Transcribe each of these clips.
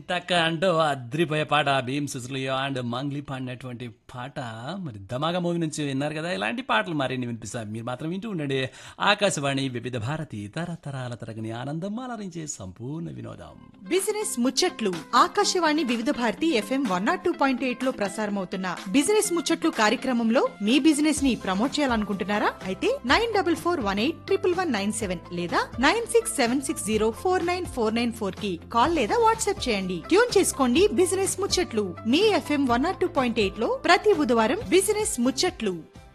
చింతక అంటూ అద్రిపోయే పాట భీమ్ సుస్లియో అండ్ మంగ్లీ పాడినటువంటి పాట మరి ధమాగా మూవీ నుంచి విన్నారు కదా. ఇలాంటి పాటలు మరిన్ని వినిపిస్తాయి, మీరు మాత్రం వింటూ ఉండండి. ఆకాశవాణి వివిధ భారతి తరతరాల తరగని ఆనందం అలరించే సంపూర్ణ వినోదం. బిజినెస్ ముచ్చట్లు ఆకాశవాణి వివిధ భారతి FM 102.8 లో ప్రసారమవుతున్న బిజినెస్ ముచ్చట్లు కార్యక్రమంలో మీ బిజినెస్ ని ప్రమోట్ చేయాలనుకుంటున్నారా? అయితే 9418111197 లేదా 9676049494 కి కాల్ లేదా వాట్సాప్ చేయండి. ట్యూన్ చేసుకోండి బిజినెస్ ముచ్చట్లు మీ FM 102.8 లో ప్రతి బుధవారం బిజినెస్ ముచ్చట్లు.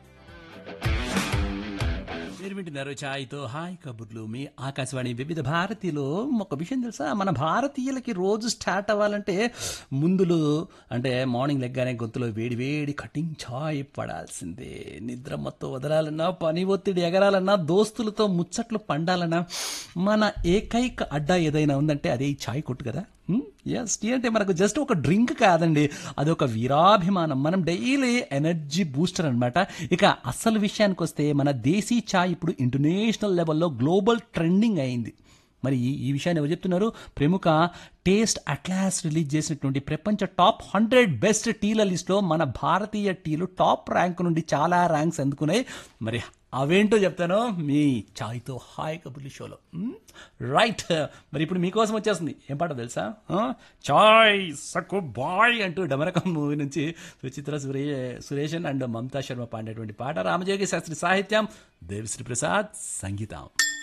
మీరు వింటున్నారు ఛాయ్తో హాయ్ కబుర్లు మీ ఆకాశవాణి వివిధ భారతిలో. ఒక విషయం తెలుసా, మన భారతీయులకి రోజు స్టార్ట్ అవ్వాలంటే ముందులు అంటే మార్నింగ్ లెగ్గానే గొంతులో వేడి వేడి కటింగ్ ఛాయ్ పడాల్సిందే. నిద్ర మొత్తం వదలాలన్నా, పని ఒత్తిడి ఎగరాలన్నా, దోస్తులతో ముచ్చట్లు పండాలన్నా మన ఏకైక అడ్డా ఏదైనా ఉందంటే అదే ఈ ఛాయ్ కొట్టు కదా. ఎస్, టీ అంటే మనకు జస్ట్ ఒక డ్రింక్ కాదండి, అది ఒక వీరాభిమానం. మనం డైలీ ఎనర్జీ బూస్టర్ అనమాట. ఇక అసలు విషయానికి వస్తే మన దేశీ ఛాయ్ ఇప్పుడు ఇంటర్నేషనల్ లెవెల్లో గ్లోబల్ ట్రెండింగ్ అయింది. మరి ఈ విషయాన్ని ఎవరు చెప్తున్నారు? ప్రముఖ టేస్ట్ అట్లాస్ రిలీజ్ చేసినటువంటి ప్రపంచ టాప్ 100 బెస్ట్ టీల లిస్ట్లో మన భారతీయ టీలు టాప్ ర్యాంక్ నుండి చాలా ర్యాంక్స్ అందుకున్నాయి. మరి అవేంటో చెప్తాను మీ ఛాయ్తో హాయ్ కబుర్లు షోలో. రైట్, మరి ఇప్పుడు మీకోసం వచ్చేస్తుంది ఏం పాట తెలుసా? చాయ్ సక్కు బాయ్ అంటూ డమరకం మూవీ నుంచి సుచిత్ర సురేషన్ అండ్ మమతా శర్మ పాడినటువంటి పాట. రామజోగి శాస్త్రి సాహిత్యం, దేవిశ్రీ ప్రసాద్ సంగీతం.